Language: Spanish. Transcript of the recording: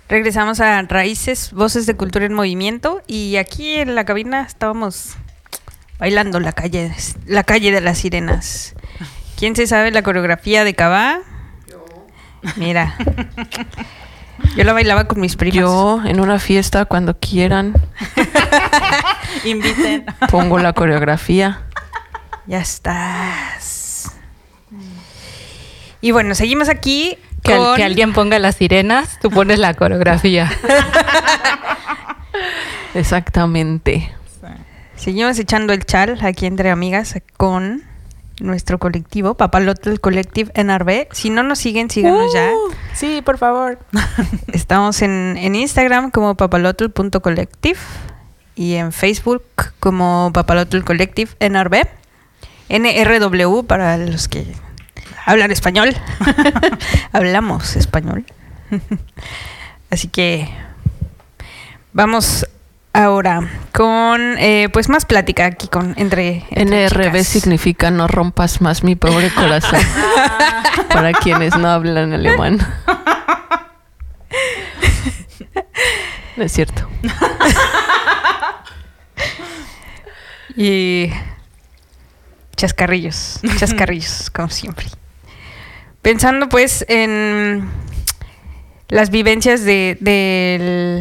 Regresamos a Raíces, Voces de Cultura en Movimiento. Y aquí en la cabina estábamos bailando la calle de las sirenas. ¿Quién se sabe la coreografía de Cabá? Yo. Mira. Yo la bailaba con mis primas. Yo, en una fiesta, cuando quieran, Inviten. pongo la coreografía. Ya estás. Y bueno, seguimos aquí Que con... alguien ponga las sirenas, tú pones la coreografía. Exactamente. Seguimos echando el chal aquí entre amigas con nuestro colectivo, Papalotl Collective NRB. Si no nos siguen, síganos ya. Sí, por favor. Estamos en Instagram como papalotl.collective y en Facebook como Papalotl Collective NRB. NRW para los que hablan español. Hablamos español. Así que vamos ahora con pues más plática aquí entre NRB chicas. significa no rompas más mi pobre corazón. Para quienes no hablan alemán. No es cierto. Y chascarrillos, como siempre. Pensando pues en las vivencias del